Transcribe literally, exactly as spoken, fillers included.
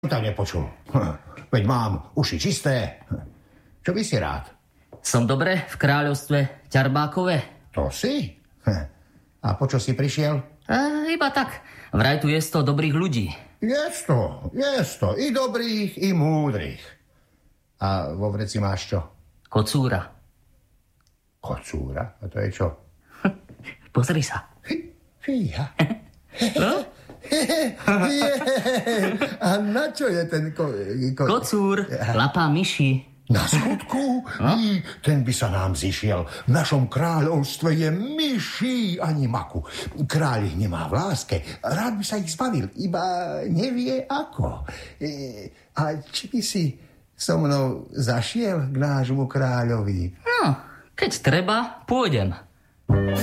Tak nepočul. Veď mám uši čisté. Čo by si rád? Som dobre v kráľovstve Ťarbákové. To si? A po čo si prišiel? E, iba tak. Vraj tu je sto dobrých ľudí. Je to, je to. I dobrých, i múdrych. A vo vreci máš čo? Kocúra. Kocúra? A to je čo? Pozri sa. Fíha. No? A na čo je ten ko... ko... Kocúr, lapá myši. Na skutku? No? Ten by sa nám zišiel. V našom kráľovstve je myší ani maku. Kráľ ich nemá v láske. Rád by sa ich zbavil, iba nevie ako. E, a či by si so mnou zašiel k nášmu kráľovi? No, keď treba, pôjdem.